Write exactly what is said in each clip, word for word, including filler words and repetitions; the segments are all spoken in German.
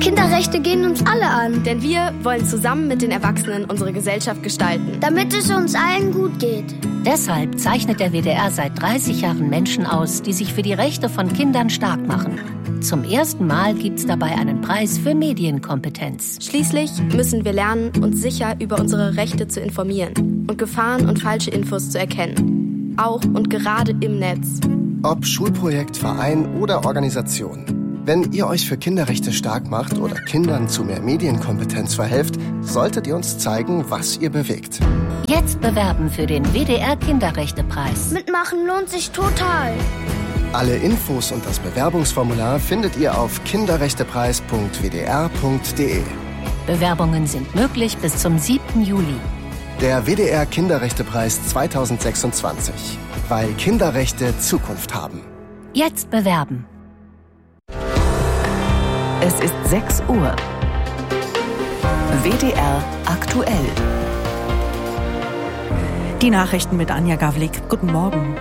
Kinderrechte gehen uns alle an. Denn wir wollen zusammen mit den Erwachsenen unsere Gesellschaft gestalten. Damit es uns allen gut geht. Deshalb zeichnet der W D R seit dreißig Jahren Menschen aus, die sich für die Rechte von Kindern stark machen. Zum ersten Mal gibt's dabei einen Preis für Medienkompetenz. Schließlich müssen wir lernen, uns sicher über unsere Rechte zu informieren und Gefahren und falsche Infos zu erkennen. Auch und gerade im Netz. Ob Schulprojekt, Verein oder Organisation. Wenn ihr euch für Kinderrechte stark macht oder Kindern zu mehr Medienkompetenz verhelft, solltet ihr uns zeigen, was ihr bewegt. Jetzt bewerben für den W D R Kinderrechtepreis. Mitmachen lohnt sich total. Alle Infos und das Bewerbungsformular findet ihr auf kinderrechtepreis punkt w d r punkt d e. Bewerbungen sind möglich bis zum siebten Juli. Der W D R Kinderrechtepreis zweitausendsechsundzwanzig. Weil Kinderrechte Zukunft haben. Jetzt bewerben. Es ist sechs Uhr. W D R aktuell. Die Nachrichten mit Anja Gavlik. Guten Morgen.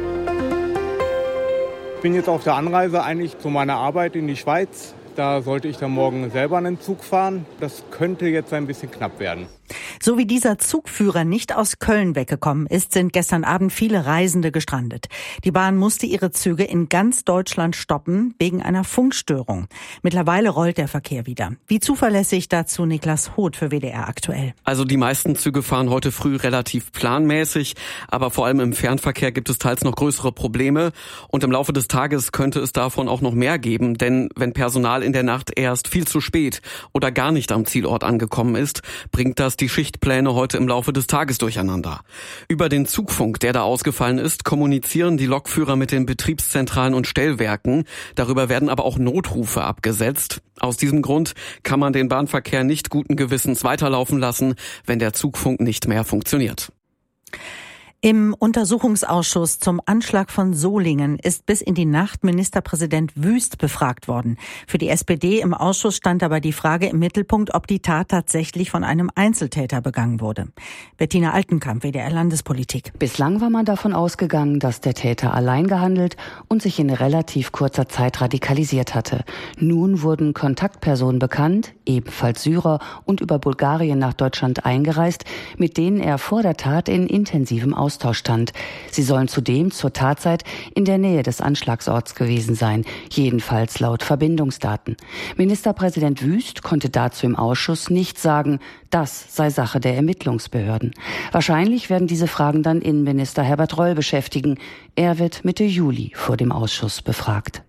Ich bin jetzt auf der Anreise eigentlich zu meiner Arbeit in die Schweiz. Da sollte ich dann morgen selber einen Zug fahren. Das könnte jetzt ein bisschen knapp werden. So wie dieser Zugführer nicht aus Köln weggekommen ist, sind gestern Abend viele Reisende gestrandet. Die Bahn musste ihre Züge in ganz Deutschland stoppen wegen einer Funkstörung. Mittlerweile rollt der Verkehr wieder. Wie zuverlässig, dazu Niklas Hoth für W D R aktuell. Also die meisten Züge fahren heute früh relativ planmäßig, aber vor allem im Fernverkehr gibt es teils noch größere Probleme und im Laufe des Tages könnte es davon auch noch mehr geben, denn wenn Personal in der Nacht erst viel zu spät oder gar nicht am Zielort angekommen ist, bringt das die Schichtpläne heute im Laufe des Tages durcheinander. Über den Zugfunk, der da ausgefallen ist, kommunizieren die Lokführer mit den Betriebszentralen und Stellwerken. Darüber werden aber auch Notrufe abgesetzt. Aus diesem Grund kann man den Bahnverkehr nicht guten Gewissens weiterlaufen lassen, wenn der Zugfunk nicht mehr funktioniert. Im Untersuchungsausschuss zum Anschlag von Solingen ist bis in die Nacht Ministerpräsident Wüst befragt worden. Für die S P D im Ausschuss stand dabei die Frage im Mittelpunkt, ob die Tat tatsächlich von einem Einzeltäter begangen wurde. Bettina Altenkamp, W D R Landespolitik. Bislang war man davon ausgegangen, dass der Täter allein gehandelt und sich in relativ kurzer Zeit radikalisiert hatte. Nun wurden Kontaktpersonen bekannt, ebenfalls Syrer und über Bulgarien nach Deutschland eingereist, mit denen er vor der Tat in intensivem Austausch stand. Sie sollen zudem zur Tatzeit in der Nähe des Anschlagsorts gewesen sein, jedenfalls laut Verbindungsdaten. Ministerpräsident Wüst konnte dazu im Ausschuss nichts sagen. Das sei Sache der Ermittlungsbehörden. Wahrscheinlich werden diese Fragen dann Innenminister Herbert Reul beschäftigen. Er wird Mitte Juli vor dem Ausschuss befragt.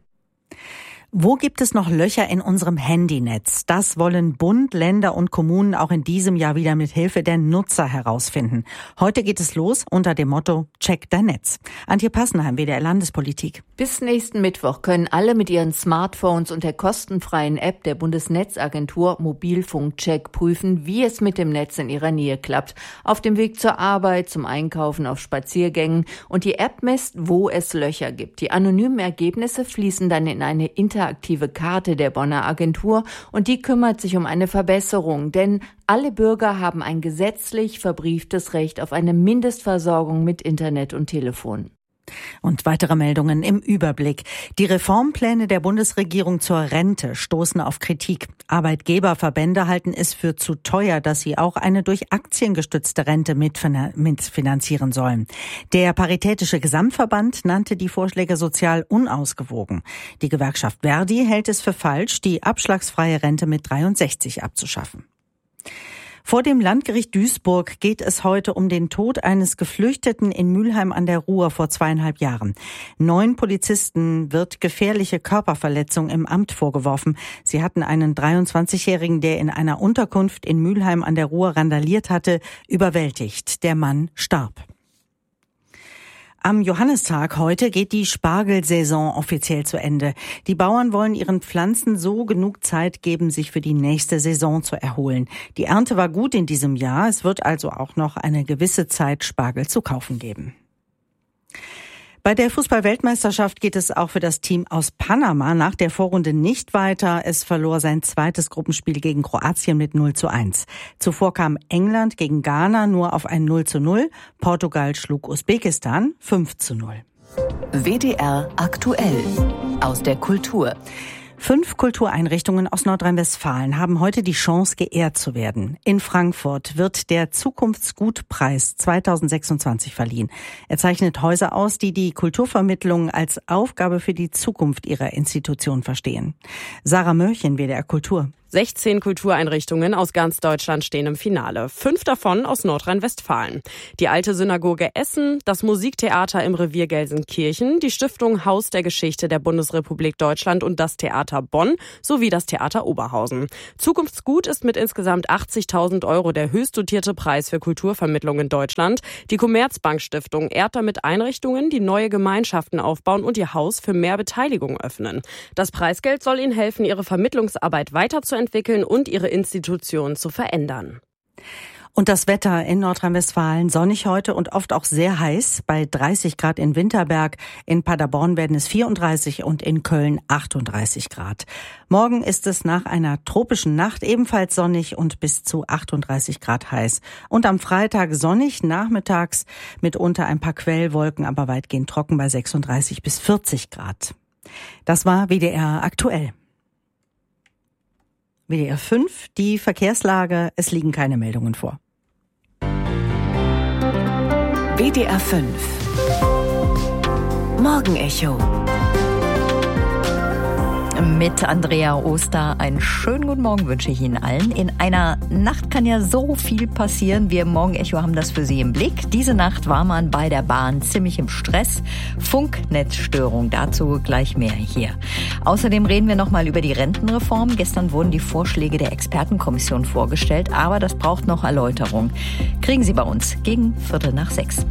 Wo gibt es noch Löcher in unserem Handynetz? Das wollen Bund, Länder und Kommunen auch in diesem Jahr wieder mit Hilfe der Nutzer herausfinden. Heute geht es los unter dem Motto Check dein Netz. Antje Passenheim, W D R Landespolitik. Bis nächsten Mittwoch können alle mit ihren Smartphones und der kostenfreien App der Bundesnetzagentur Mobilfunkcheck prüfen, wie es mit dem Netz in ihrer Nähe klappt. Auf dem Weg zur Arbeit, zum Einkaufen, auf Spaziergängen. Und die App misst, wo es Löcher gibt. Die anonymen Ergebnisse fließen dann in eine interaktive Karte der Bonner Agentur und die kümmert sich um eine Verbesserung, denn alle Bürger haben ein gesetzlich verbrieftes Recht auf eine Mindestversorgung mit Internet und Telefon. Und weitere Meldungen im Überblick. Die Reformpläne der Bundesregierung zur Rente stoßen auf Kritik. Arbeitgeberverbände halten es für zu teuer, dass sie auch eine durch Aktien gestützte Rente mitfinanzieren sollen. Der Paritätische Gesamtverband nannte die Vorschläge sozial unausgewogen. Die Gewerkschaft Verdi hält es für falsch, die abschlagsfreie Rente mit dreiundsechzig abzuschaffen. Vor dem Landgericht Duisburg geht es heute um den Tod eines Geflüchteten in Mülheim an der Ruhr vor zweieinhalb Jahren. Neun Polizisten wird gefährliche Körperverletzung im Amt vorgeworfen. Sie hatten einen dreiundzwanzigjährigen, der in einer Unterkunft in Mülheim an der Ruhr randaliert hatte, überwältigt. Der Mann starb. Am Johannistag heute geht die Spargelsaison offiziell zu Ende. Die Bauern wollen ihren Pflanzen so genug Zeit geben, sich für die nächste Saison zu erholen. Die Ernte war gut in diesem Jahr. Es wird also auch noch eine gewisse Zeit Spargel zu kaufen geben. Bei der Fußball-Weltmeisterschaft geht es auch für das Team aus Panama nach der Vorrunde nicht weiter. Es verlor sein zweites Gruppenspiel gegen Kroatien mit null zu eins. Zuvor kam England gegen Ghana nur auf ein null zu null. Portugal schlug Usbekistan fünf zu null. W D R aktuell aus der Kultur. Fünf Kultureinrichtungen aus Nordrhein-Westfalen haben heute die Chance, geehrt zu werden. In Frankfurt wird der Zukunftsgutpreis zweitausendsechsundzwanzig verliehen. Er zeichnet Häuser aus, die die Kulturvermittlung als Aufgabe für die Zukunft ihrer Institution verstehen. Sarah Mörchen, W D R Kultur. sechzehn Kultureinrichtungen aus ganz Deutschland stehen im Finale. Fünf davon aus Nordrhein-Westfalen. Die Alte Synagoge Essen, das Musiktheater im Revier Gelsenkirchen, die Stiftung Haus der Geschichte der Bundesrepublik Deutschland und das Theater Bonn sowie das Theater Oberhausen. Zukunftsgut ist mit insgesamt achtzigtausend Euro der höchst dotierte Preis für Kulturvermittlung in Deutschland. Die Commerzbank Stiftung ehrt damit Einrichtungen, die neue Gemeinschaften aufbauen und ihr Haus für mehr Beteiligung öffnen. Das Preisgeld soll ihnen helfen, ihre Vermittlungsarbeit weiterzuentwickeln entwickeln und ihre Institution zu verändern. Und das Wetter in Nordrhein-Westfalen sonnig heute und oft auch sehr heiß. Bei dreißig Grad in Winterberg, in Paderborn werden es vierunddreißig und in Köln achtunddreißig Grad. Morgen ist es nach einer tropischen Nacht ebenfalls sonnig und bis zu achtunddreißig Grad heiß. Und am Freitag sonnig, nachmittags mitunter ein paar Quellwolken, aber weitgehend trocken bei sechsunddreißig bis vierzig Grad. Das war W D R aktuell. W D R fünf, die Verkehrslage, es liegen keine Meldungen vor. W D R fünf Morgenecho mit Andrea Oster. Einen schönen guten Morgen wünsche ich Ihnen allen. In einer Nacht kann ja so viel passieren. Wir im Morgenecho haben das für Sie im Blick. Diese Nacht war man bei der Bahn ziemlich im Stress. Funknetzstörung, dazu gleich mehr hier. Außerdem reden wir nochmal über die Rentenreform. Gestern wurden die Vorschläge der Expertenkommission vorgestellt, aber das braucht noch Erläuterung. Kriegen Sie bei uns gegen Viertel nach sechs.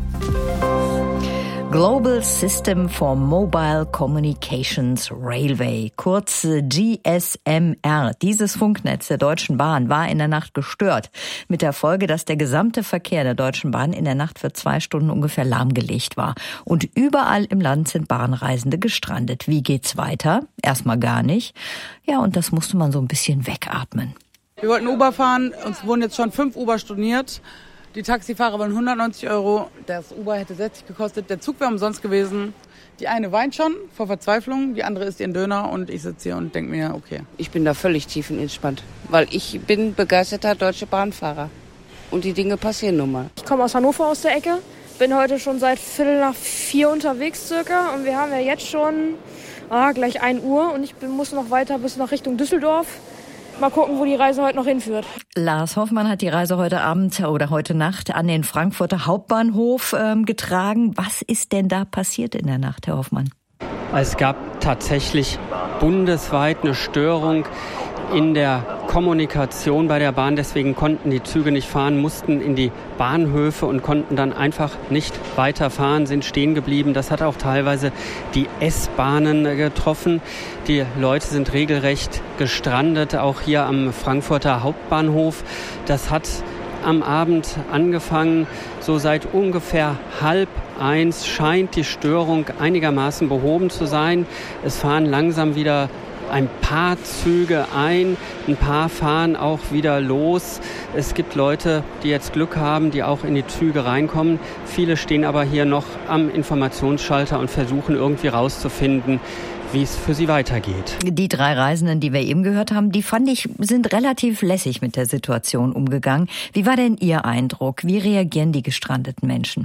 Global System for Mobile Communications Railway, kurz G S M R. Dieses Funknetz der Deutschen Bahn war in der Nacht gestört, mit der Folge, dass der gesamte Verkehr der Deutschen Bahn in der Nacht für zwei Stunden ungefähr lahmgelegt war. Und überall im Land sind Bahnreisende gestrandet. Wie geht's weiter? Erstmal gar nicht. Ja, und das musste man so ein bisschen wegatmen. Wir wollten Uber fahren, uns wurden jetzt schon fünf Uber storniert. Die Taxifahrer wollen hundertneunzig Euro, das Uber hätte sechzig gekostet, der Zug wäre umsonst gewesen. Die eine weint schon vor Verzweiflung, die andere isst ihren Döner und ich sitze hier und denke mir, okay. Ich bin da völlig tiefenentspannt, weil ich bin begeisterter deutscher Bahnfahrer und die Dinge passieren nun mal. Ich komme aus Hannover aus der Ecke, bin heute schon seit Viertel nach vier unterwegs circa und wir haben ja jetzt schon ah, gleich ein Uhr und ich bin, muss noch weiter bis nach Richtung Düsseldorf. Mal gucken, wo die Reise heute noch hinführt. Lars Hoffmann hat die Reise heute Abend oder heute Nacht an den Frankfurter Hauptbahnhof ähm, getragen. Was ist denn da passiert in der Nacht, Herr Hoffmann? Es gab tatsächlich bundesweit eine Störung in der Kommunikation bei der Bahn. Deswegen konnten die Züge nicht fahren, mussten in die Bahnhöfe und konnten dann einfach nicht weiterfahren, sind stehen geblieben. Das hat auch teilweise die S-Bahnen getroffen. Die Leute sind regelrecht gestrandet, auch hier am Frankfurter Hauptbahnhof. Das hat am Abend angefangen. So seit ungefähr halb eins scheint die Störung einigermaßen behoben zu sein. Es fahren langsam wieder ein paar Züge ein, ein paar fahren auch wieder los. Es gibt Leute, die jetzt Glück haben, die auch in die Züge reinkommen. Viele stehen aber hier noch am Informationsschalter und versuchen irgendwie rauszufinden, wie es für sie weitergeht. Die drei Reisenden, die wir eben gehört haben, die fand ich, sind relativ lässig mit der Situation umgegangen. Wie war denn Ihr Eindruck? Wie reagieren die gestrandeten Menschen?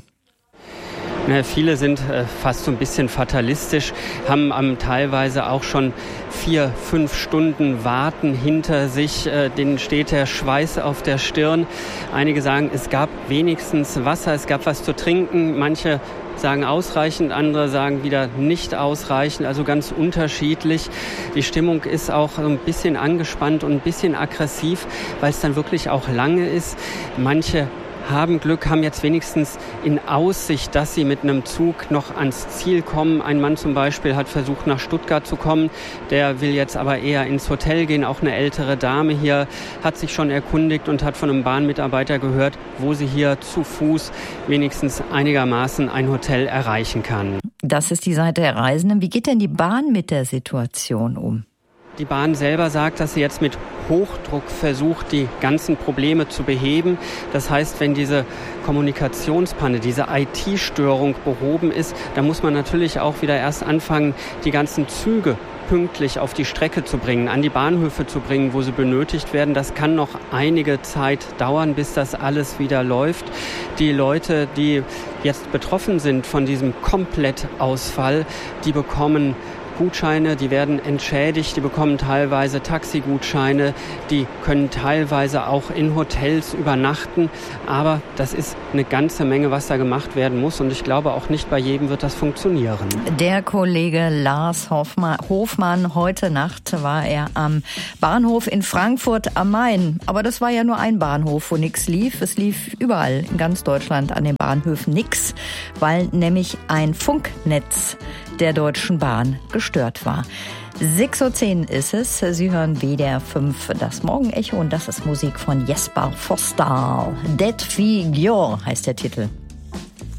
Ja, viele sind äh, fast so ein bisschen fatalistisch, haben ähm, teilweise auch schon vier, fünf Stunden Warten hinter sich. Äh, denen steht der Schweiß auf der Stirn. Einige sagen, es gab wenigstens Wasser, es gab was zu trinken. Manche sagen ausreichend, andere sagen wieder nicht ausreichend, also ganz unterschiedlich. Die Stimmung ist auch so ein bisschen angespannt und ein bisschen aggressiv, weil es dann wirklich auch lange ist. Manche haben Glück, haben jetzt wenigstens in Aussicht, dass sie mit einem Zug noch ans Ziel kommen. Ein Mann zum Beispiel hat versucht, nach Stuttgart zu kommen. Der will jetzt aber eher ins Hotel gehen. Auch eine ältere Dame hier hat sich schon erkundigt und hat von einem Bahnmitarbeiter gehört, wo sie hier zu Fuß wenigstens einigermaßen ein Hotel erreichen kann. Das ist die Seite der Reisenden. Wie geht denn die Bahn mit der Situation um? Die Bahn selber sagt, dass sie jetzt mit Hochdruck versucht, die ganzen Probleme zu beheben. Das heißt, wenn diese Kommunikationspanne, diese I T-Störung behoben ist, dann muss man natürlich auch wieder erst anfangen, die ganzen Züge pünktlich auf die Strecke zu bringen, an die Bahnhöfe zu bringen, wo sie benötigt werden. Das kann noch einige Zeit dauern, bis das alles wieder läuft. Die Leute, die jetzt betroffen sind von diesem Komplettausfall, die bekommen Gutscheine, die werden entschädigt, die bekommen teilweise Taxigutscheine, die können teilweise auch in Hotels übernachten. Aber das ist eine ganze Menge, was da gemacht werden muss. Und ich glaube, auch nicht bei jedem wird das funktionieren. Der Kollege Lars Hofmann, heute Nacht war er am Bahnhof in Frankfurt am Main. Aber das war ja nur ein Bahnhof, wo nichts lief. Es lief überall in ganz Deutschland an den Bahnhöfen nichts, weil nämlich ein Funknetz der Deutschen Bahn gestört war. sechs Uhr zehn ist es. Sie hören W D R fünf, das Morgenecho, und das ist Musik von Jesper Foster. Det Figure heißt der Titel.